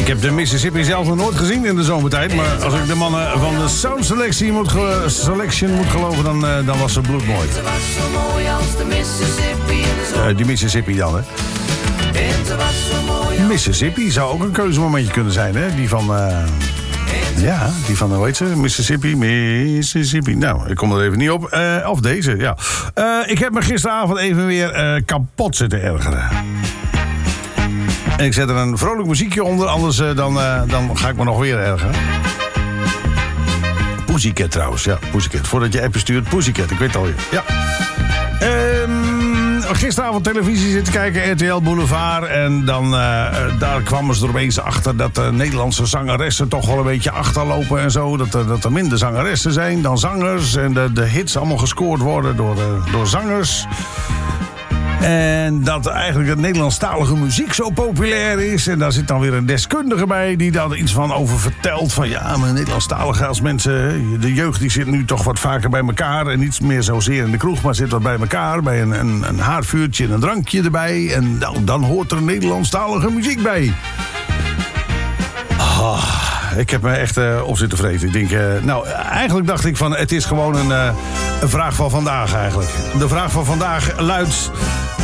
Ik heb de Mississippi zelf nog nooit gezien in de zomertijd. Maar als ik de mannen van de Sound Selection moet geloven, dan was ze bloedmooi. Ze was zo mooi als de Mississippi. Die Mississippi dan, hè? En ze was zo mooi als... Mississippi zou ook een keuzemomentje kunnen zijn, hè? Die van... die van, hoe heet ze? Mississippi. Nou, ik kom er even niet op. Of deze, ja. Ik heb me gisteravond even weer kapot zitten ergeren. En ik zet er een vrolijk muziekje onder, anders dan ga ik me nog weer ergeren. Pussycat trouwens, ja, Pussycat. Voordat je appen stuurt, Pussycat, ik weet het alweer. Ja. Gisteravond televisie zitten kijken, RTL Boulevard. En dan daar kwamen ze er opeens achter dat de Nederlandse zangeressen toch wel een beetje achterlopen en zo. Dat er minder zangeressen zijn dan zangers. En de hits allemaal gescoord worden door zangers. En dat eigenlijk de Nederlandstalige muziek zo populair is. En daar zit dan weer een deskundige bij die daar iets van over vertelt. Van ja, maar Nederlandstalige als mensen... De jeugd die zit nu toch wat vaker bij elkaar. En niet meer zozeer in de kroeg, maar zit wat bij elkaar. Bij een haardvuurtje en een drankje erbij. En dan hoort er Nederlandstalige muziek bij. Ik heb me echt op zitten vreten. Ik denk, eigenlijk dacht ik van... Het is gewoon een vraag van vandaag eigenlijk. De vraag van vandaag luidt...